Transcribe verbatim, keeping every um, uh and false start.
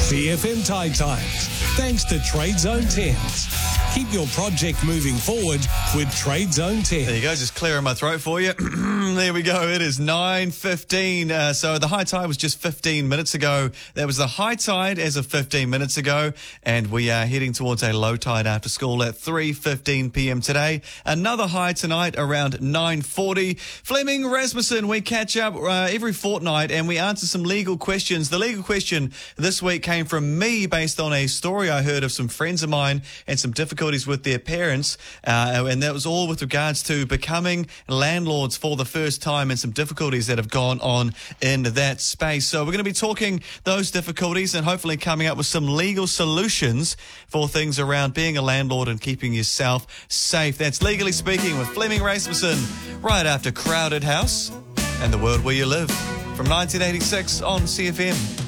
C F M Tide Times, thanks to Trade Zone Tens. Keep your project moving forward with Trade Zone Tens. There you go, just clearing my throat for you. There we go, it is nine fifteen. Uh, so the high tide was just fifteen minutes ago. That was the high tide as of fifteen minutes ago. And we are heading towards a low tide after school at three fifteen p.m. today. Another high tonight around nine forty. Fleming Rasmussen, we catch up uh, every fortnight and we answer some legal questions. The legal question this week came from me based on a story I heard of some friends of mine and some difficulties with their parents, uh, and that was all with regards to becoming landlords for the first time and some difficulties that have gone on in that space. So we're going to be talking those difficulties and hopefully coming up with some legal solutions for things around being a landlord and keeping yourself safe. That's Legally Speaking with Fleming Rasmussen right after Crowded House and The World Where You Live from nineteen eighty-six on C F M.